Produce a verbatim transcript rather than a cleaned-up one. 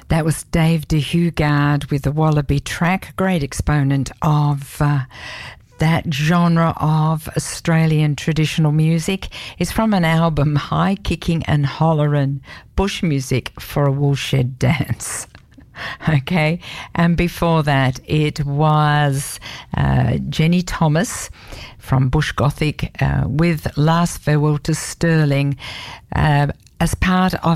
That was Dave de Hugard with the Wallaby track, great exponent of uh, that genre of Australian traditional music. Is from an album, High Kicking and Hollerin', Bush Music for a Woolshed Dance. Okay, and before that it was uh, Jenny Thomas from Bush Gothic uh, with Last Farewell to Sterling uh, as part of